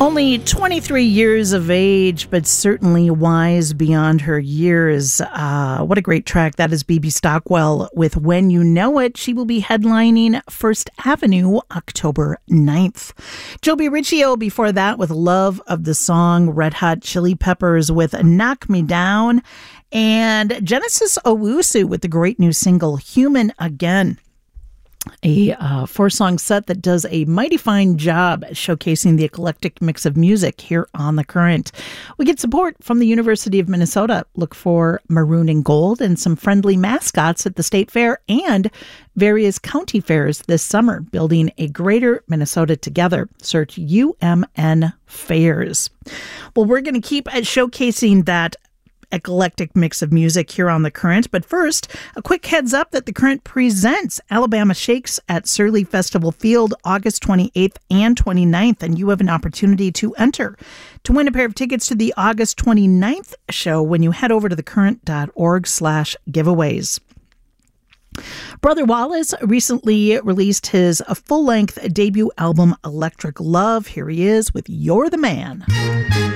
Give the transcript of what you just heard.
Only 23 years of age, but certainly wise beyond her years. What a great track. That is BB Stockwell with When You Know It. She will be headlining First Avenue October 9th. Joby Riccio before that with Love of the Song. Red Hot Chili Peppers with Knock Me Down. And Genesis Owusu with the great new single Human Again. A four-song set that does a mighty fine job at showcasing the eclectic mix of music here on The Current. We get support from the University of Minnesota. Look for maroon and gold and some friendly mascots at the State Fair and various county fairs this summer, building a greater Minnesota together. Search UMN Fairs. Well, we're going to keep showcasing that eclectic mix of music here on The Current. But first, a quick heads up that The Current presents Alabama Shakes at Surly Festival Field August 28th and 29th, and you have an opportunity to enter to win a pair of tickets to the August 29th show when you head over to thecurrent.org/giveaways. Brother Wallace recently released his full-length debut album, Electric Love. Here he is with You're the Man.